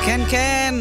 כן, כן.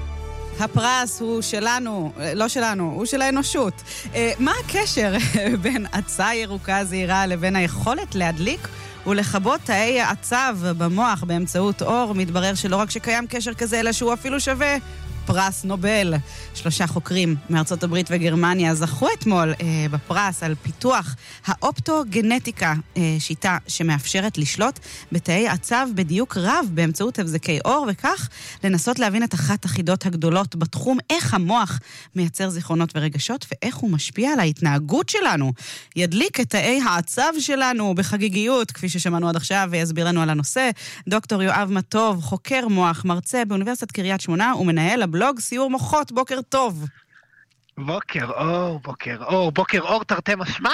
הפרס הוא שלנו, לא שלנו, הוא של האנושות. מה הקשר בין עצה ירוקה זהירה לבין היכולת להדליק ולכבות תאי עצב במוח באמצעות אור? מתברר שלא רק שקיים קשר כזה, אלא שהוא אפילו שווה פרס נובל. 3 חוקרים מארצות הברית וגרמניה זכו אתמול בפרס על פיתוח האופטוגנטיקה, שיטה שמאפשרת לשלוט בתאי עצב בדיוק רב באמצעות הבזקי אור, וכך לנסות להבין את אחת החידות הגדולות בתחום, איך המוח מייצר זיכרונות ורגשות ואיך הוא משפיע על ההתנהגות שלנו. ידליק את תאי העצב שלנו בחגיגיות, כפי ששמענו עד עכשיו, ויסביר לנו על הנושא דוקטור יואב מטוב, חוקר מוח, מרצה באוניברסיטת קריית שמונה ומנהל הבלוג סיור מוחות. בוקר טוב. בוקר אור, בוקר אור תרתי משמע.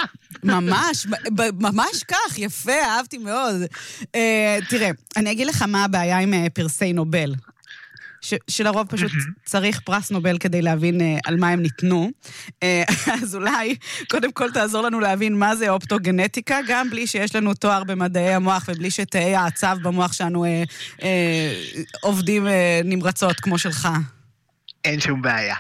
ממש כך, יפה, אהבתי מאוד. תראה, אני אגיד לך מה הבעיה עם פרסי נובל. שלרוב פשוט צריך פרס נובל כדי להבין על מה הם ניתנו. אז אולי קודם כל תעזור לנו להבין מה זה אופטוגנטיקה, גם בלי שיש לנו תואר במדעי המוח ובלי שתאי העצב במוח שלנו עובדים נמרצות כמו שלך. אין שום בעיה.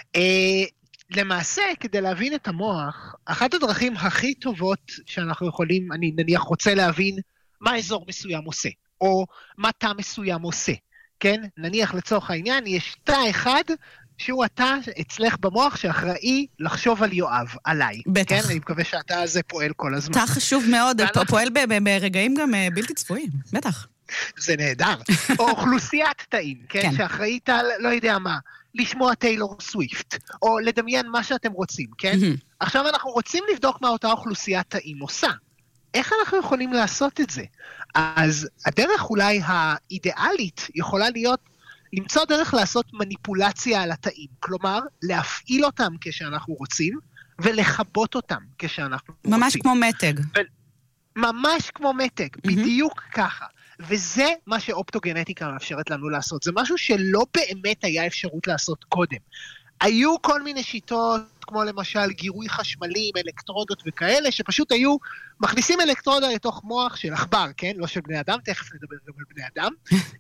למעשה, כדי להבין את המוח, אחת הדרכים הכי טובות שאנחנו יכולים, אני נניח רוצה להבין מה אזור מסוים עושה, או מה תא מסוים עושה. כן? נניח לצורך העניין, יש תא אחד שהוא התא אצלך במוח שאחראי לחשוב על יואב, עליי. בטח. כן? אני מקווה שהתא הזה פועל כל הזמן. תא חשוב מאוד, פועל ברגעים גם בלתי צפויים, בטח. זה נהדר. או אוכלוסיית תאים, כן? שאחראית על, לא יודע מה, לשמוע טיילור סוויפט, או לדמיין מה שאתם רוצים, כן? עכשיו אנחנו רוצים לבדוק מה אותה אוכלוסיית תאים עושה. איך אנחנו יכולים לעשות את זה? אז הדרך אולי האידיאלית יכולה להיות למצוא דרך לעשות מניפולציה על התאים, כלומר להפעיל אותם כשאנחנו רוצים ולכבות אותם כשאנחנו רוצים. ממש כמו מתג. ממש כמו מתג, בדיוק ככה. וזה מה שאופטוגנטיקה מאפשרת לנו לעשות. זה משהו שלא באמת היה אפשרות לעשות קודם. היו כל מיני שיטות, כמו למשל גירוי חשמלי עם אלקטרודות וכאלה, שפשוט היו מכניסים אלקטרודה לתוך מוח של עכבר, כן? לא של בני אדם, תכף נדבר גם על בני אדם,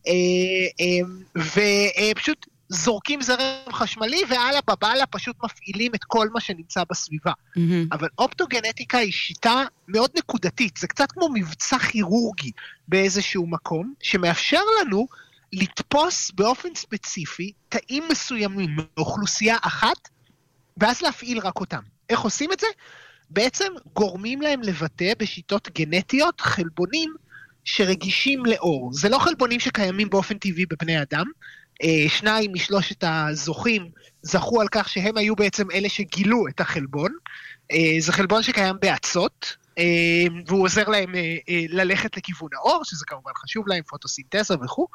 ופשוט זורקים זרם חשמלי, ועלה בבעלה פשוט מפעילים את כל מה שנמצא בסביבה. אבל אופטוגנטיקה היא שיטה מאוד נקודתית, זה קצת כמו מבצע כירורגי באיזשהו מקום, שמאפשר לנו לתפוס באופן ספציפי תאים מסוימים מאוכלוסייה אחת, ואז להפעיל רק אותם. איך עושים את זה? בעצם גורמים להם לבטא בשיטות גנטיות חלבונים שרגישים לאור. זה לא חלבונים שקיימים באופן טבעי בבני אדם. 2 משלושת הזוכים זכו על כך שהם היו בעצם אלה שגילו את החלבון. זה חלבון שקיים באצות, והוא עוזר להם ללכת לכיוון האור, שזה כמובן חשוב להם, פוטוסינתזה וכו'.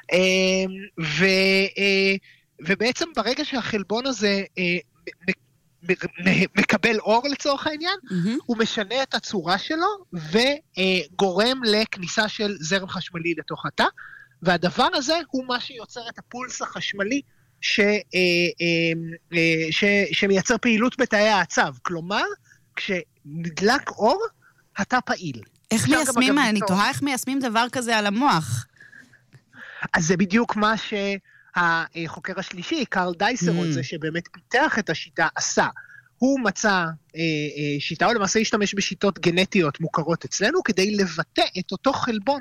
ובעצם ברגע שהחלבון הזה מקבל אור לצורך העניין, הוא משנה את הצורה שלו, וגורם לכניסה של זרם חשמלי לתוך התא, והדבר הזה הוא מה שיוצר את הפולס החשמלי, שמייצר פעילות בתאי העצב. כלומר, כשנדלק אור, התא פעיל. איך מיישמים, אני תוהה איך מיישמים דבר כזה על המוח? אז זה בדיוק מה שהחוקר השלישי, קרל דייסרון, זה שבאמת פיתח את השיטה, עשה. הוא מצא שיטה, או למעשה השתמש בשיטות גנטיות מוכרות אצלנו, כדי לבטא את אותו חלבון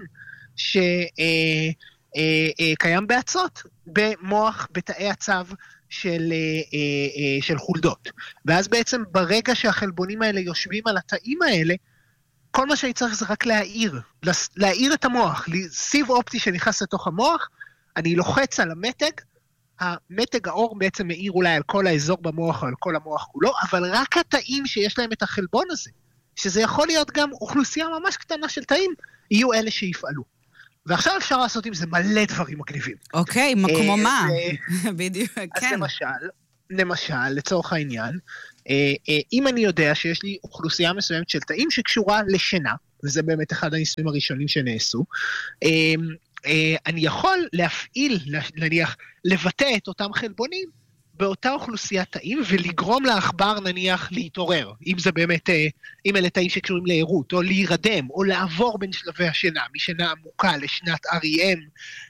שקיים באצות, במוח, בתאי עצב של חולדות. ואז בעצם ברגע שהחלבונים האלה יושבים על התאים האלה, כל מה שאני צריך זה רק להאיר את המוח, סיב אופטי שנכנס לתוך המוח, אני לוחץ על המתג האור בעצם מאיר אולי על כל האזור במוח או על כל המוח כולו, אבל רק התאים שיש להם את החלבון הזה, שזה יכול להיות גם אוכלוסייה ממש קטנה של תאים, יהיו אלה שיפעלו. ועכשיו אפשר לעשות עם זה מלא דברים מגניבים. אוקיי, כמו מה? בדיוק, כן. אז למשל, לצורך העניין, אם אני יודע שיש לי אוכלוסייה מסוימת של תאים שקשורה לשינה, וזה באמת אחד הניסויים הראשונים שנעשו, אני יכול להפעיל, נניח, לבטא את אותם חלבונים באותה אוכלוסיית תאים, ולגרום לעכבר נניח להתעורר, אם זה באמת, אם אלה תאים שקשורים לעירות, או להירדם, או לעבור בין שלבי השינה, משנה עמוקה לשנת REM.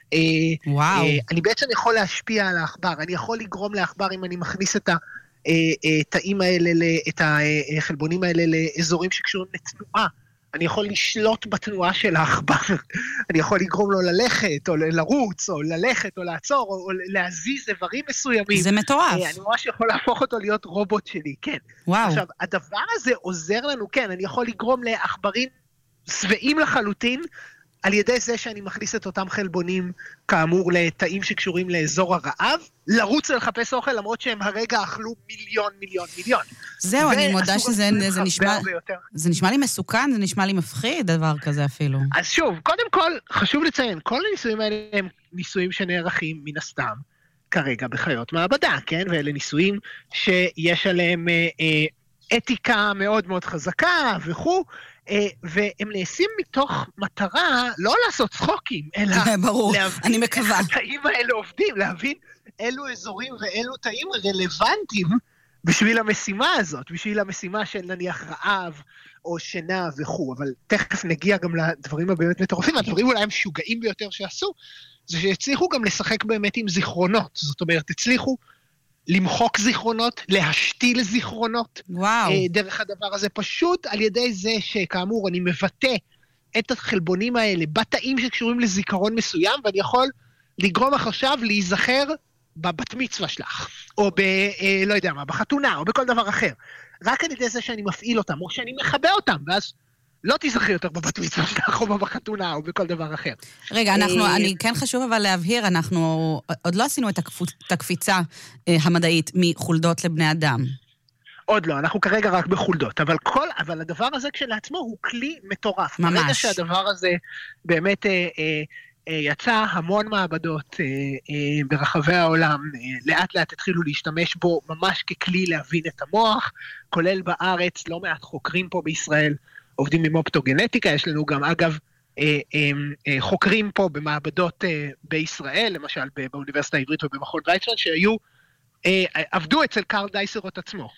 וואו. אני בעצם יכול להשפיע על העכבר, אני יכול לגרום לעכבר אם אני מכניס את התאים האלה, את החלבונים האלה לאזורים שקשורים לתנועה, אני יכול לשלוט בתנועה של העכבר, אני יכול לגרום לו ללכת, או לרוץ, או ללכת, או לעצור, או להזיז איברים מסוימים. זה מטורף. אני ממש יכול להפוך אותו להיות רובוט שלי, כן. וואו. עכשיו, הדבר הזה עוזר לנו, כן, אני יכול לגרום לעכברים שבעים לחלוטין, על ידי זה שאני מכניס את אותם חלבונים, כאמור, לתאים שקשורים לאזור הרעב, לרוץ ולחפש אוכל, למרות שהם הרגע אכלו מיליון. זהו, אני מודה שזה נשמע לי מסוכן, זה נשמע לי מפחיד, דבר כזה אפילו. אז שוב, קודם כל, חשוב לציין, כל הניסויים האלה הם ניסויים שנערכים מן הסתם, כרגע בחיות מעבדה, כן? ואלה ניסויים שיש עליהם אתיקה מאוד מאוד חזקה וכו', והם נעשים מתוך מטרה לא לעשות צחוקים, אלא ברור, אני מקווה. התאים האלה עובדים, להבין אילו אזורים ואילו תאים רלוונטיים בשביל המשימה הזאת, בשביל המשימה של נניח רעב או שינה וכו', אבל תכף נגיע גם לדברים הבאמת מטורפים, הדברים אולי הם משוגעים ביותר שעשו, זה שהצליחו גם לשחק באמת עם זיכרונות, זאת אומרת, הצליחו למחוק זיכרונות, להשתיל זיכרונות. וואו. דרך הדבר הזה, פשוט על ידי זה שכאמור אני מבטא את החלבונים האלה בתאים שקשורים לזיכרון מסוים, ואני יכול לגרום עכשיו להיזכר בבת מצווה שלך, או לא יודע מה, בחתונה, או בכל דבר אחר. רק על ידי זה שאני מפעיל אותם, או שאני מחבא אותם, ואז לא תזכרי יותר בבת מצווה שלך, או בחתונה, או בכל דבר אחר. רגע, אני כן חשוב אבל להבהיר, אנחנו עוד לא עשינו את הקפיצה המדעית מחולדות לבני אדם. עוד לא, אנחנו כרגע רק בחולדות, אבל הדבר הזה כשלעצמו הוא כלי מטורף. ממש. ברגע שהדבר הזה באמת יצא המון מעבדות ברחבי העולם, לאט לאט התחילו להשתמש בו ממש ככלי להבין את המוח, כולל בארץ, לא מעט חוקרים פה בישראל, עובדים עם אופטוגנטיקה, יש לנו גם אגב חוקרים פה במעבדות בישראל, למשל באוניברסיטה העברית ובמכון ויצמן, עבדו אצל קרל דייסרוט עצמו,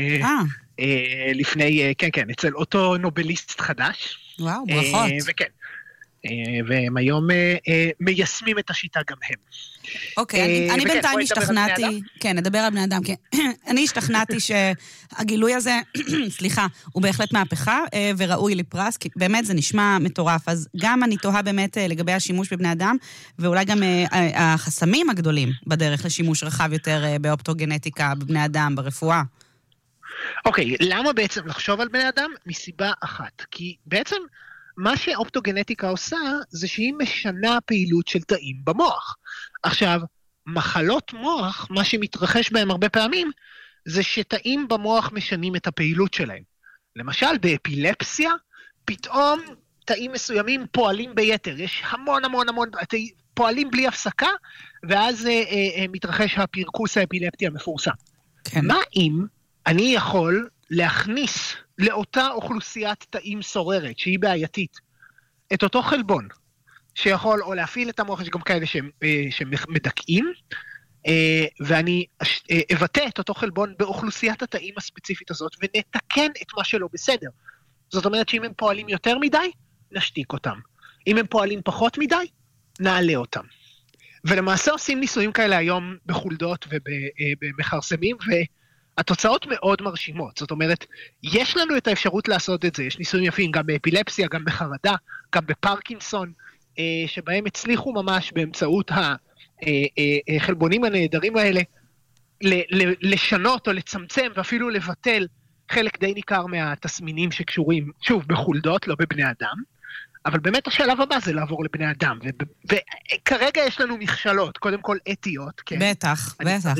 לפני, כן, אצל אותו נובליסט חדש. וואו, ברכות. וכן, והם היום מיישמים את השיטה גם הם. אוקיי, אני בינתיים השתכנעתי, כן, נדבר על בני אדם, כן, אני השתכנעתי שהגילוי הזה, סליחה, הוא בהחלט מהפכה, וראוי לפרס, כי באמת זה נשמע מטורף, אז גם אני תוהה באמת לגבי השימוש בבני אדם, ואולי גם החסמים הגדולים בדרך לשימוש רחב יותר באופטוגנטיקה, בבני אדם, ברפואה. אוקיי, למה בעצם לחשוב על בני אדם? מסיבה אחת, כי בעצם מה שאופטוגנטיקה עושה, זה שהיא משנה פעילות של תאים במוח. עכשיו, מחלות מוח, מה שמתרחש בהם הרבה פעמים, זה שתאים במוח משנים את הפעילות שלהם. למשל, באפילפסיה, פתאום תאים מסוימים פועלים ביתר. יש המון, פועלים בלי הפסקה, ואז מתרחש הפרקוס האפילפטי המפורסם. כן. מה אם אני יכול להכניס לאותה אוכלוסיית תאים סוררת, שהיא בעייתית, את אותו חלבון, שיכול או להפעיל את המוח, יש גם כאלה שמדכאים, ואני אבטא את אותו חלבון באוכלוסיית התאים הספציפית הזאת, ונתקן את מה שלא בסדר. זאת אומרת שאם הם פועלים יותר מדי, נשתיק אותם. אם הם פועלים פחות מדי, נעלה אותם. ולמעשה עושים ניסויים כאלה היום בחולדות ובמחרסמים, התוצאות מאוד מרשימות, זאת אומרת, יש לנו את האפשרות לעשות את זה, יש ניסויים יפים גם באפילפסיה, גם בחרדה, גם בפרקינסון, שבהם הצליחו ממש באמצעות החלבונים הנהדרים האלה, לשנות או לצמצם ואפילו לבטל חלק די ניכר מהתסמינים שקשורים, שוב, בחולדות, לא בבני אדם, אבל באמת השלב הבא זה לעבור לבני אדם, וכרגע יש לנו מכשלות, קודם כל אתיות, כן? בטח.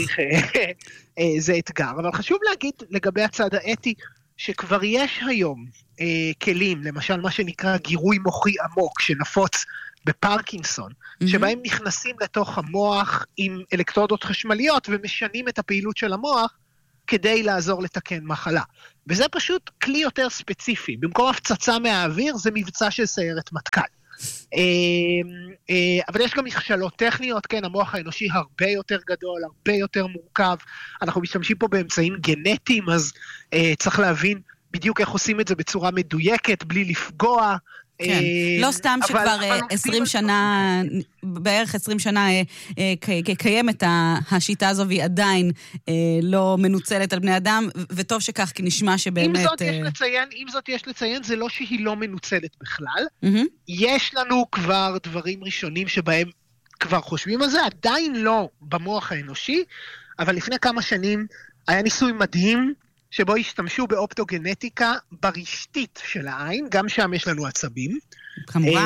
זה אתגר, אבל חשוב להגיד לגבי הצד האתי, שכבר יש היום כלים, למשל מה שנקרא גירוי מוחי עמוק, שנפוץ בפרקינסון, שבהם נכנסים לתוך המוח עם אלקטרודות חשמליות, ומשנים את הפעילות של המוח, כדי לעזור לתקן מחלה. וזה פשוט כלי יותר ספציפי. במקום הפצצה מהאוויר, זה מבצע של סיירת מטכ"ל. אבל יש גם מכשלות טכניות, כן, המוח האנושי הרבה יותר גדול, הרבה יותר מורכב, אנחנו משתמשים פה באמצעים גנטיים, אז צריך להבין בדיוק איך עושים את זה בצורה מדויקת, בלי לפגוע. כן, לא סתם שכבר 20 שנה, בערך 20 שנה קיימת השיטה הזו, והיא עדיין לא מנוצלת על בני אדם, וטוב שכך, כי נשמע שבאמת... אם זאת יש לציין, זה לא שהיא לא מנוצלת בכלל. יש לנו כבר דברים ראשונים שבהם כבר חושבים על זה, עדיין לא במוח האנושי, אבל לפני כמה שנים היה ניסוי מדהים, שבו השתמשו באופטוגנטיקה ברשתית של העין, גם שם יש לנו עצבים. כמובן.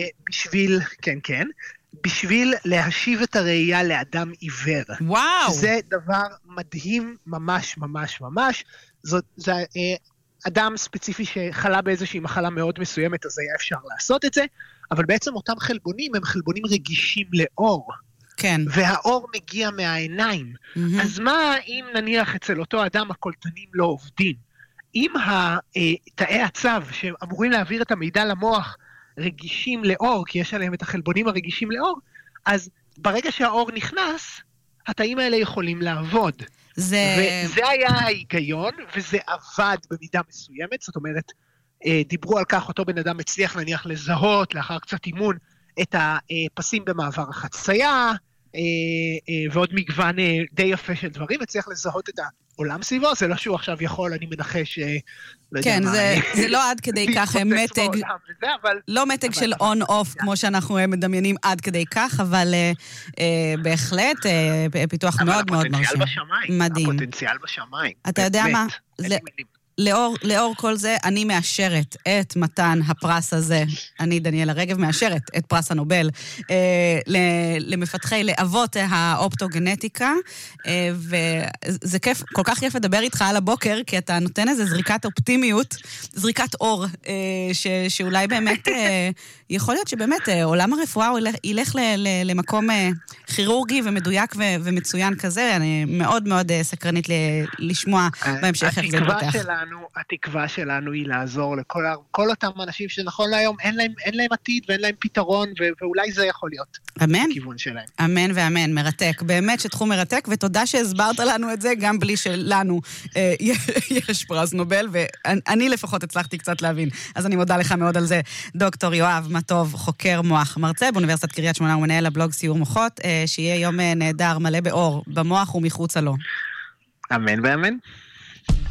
בשביל להשיב את הראייה לאדם עיוור. וואו. זה דבר מדהים ממש ממש ממש. זה אדם ספציפי שחלה באיזושהי מחלה מאוד מסוימת, אז היה אפשר לעשות את זה, אבל בעצם אותם חלבונים הם חלבונים רגישים לאור. כן. והאור מגיע מהעיניים. אז מה אם נניח אצל אותו אדם הקולטנים לא עובדים? אם תאי הצו שאמורים להעביר את המידע למוח רגישים לאור, כי יש עליהם את החלבונים הרגישים לאור, אז ברגע שהאור נכנס, התאים האלה יכולים לעבוד. וזה היה ההיגיון, וזה עבד במידה מסוימת, זאת אומרת, דיברו על כך, אותו בן אדם הצליח נניח לזהות, לאחר קצת אימון, את הפסים במעבר החצייה, ועוד מגוון די יפה של דברים, וצריך לזהות את העולם סביבו, זה לא שהוא עכשיו יכול, אני מנחש, כן, זה לא עד כדי כך מתג, לא מתג של און-אוף, כמו שאנחנו מדמיינים עד כדי כך, אבל בהחלט פיתוח מאוד מאוד מרשים. מדהים. הפוטנציאל בשמיים. אתה יודע מה? לאור כל זה, אני מאשרת את מתן הפרס הזה, אני דניאלה רגב מאשרת את פרס הנובל למפתחי לאבות האופטוגנטיקה, וזה כיף, כל כך כיף לדבר איתך על הבוקר, כי אתה נותן איזו זריקת אופטימיות, זריקת אור, שאולי באמת, יכול להיות שבאמת עולם הרפואה ילך למקום כירורגי ומדויק ומצוין כזה, אני מאוד מאוד סקרנית לשמוע בהמשך איך זה יתפתח. התקווה שלנו היא לעזור לכל אותם אנשים שנכון להיום אין להם עתיד ואין להם פתרון, ואולי זה יכול להיות הכיוון שלהם. אמן ואמן, מרתק. באמת שתחום מרתק, ותודה שהסברת לנו את זה, גם בלי שלנו יש פרס נובל, ואני לפחות הצלחתי קצת להבין. אז אני מודה לך מאוד על זה. דוקטור יואב מטוב, חוקר מוח מרצה באוניברסיטת קריית שמונה ומנהל הבלוג סיור מוחות, שיהיה יום נהדר מלא באור, במוח ומחוצה לו. אמן ואמן.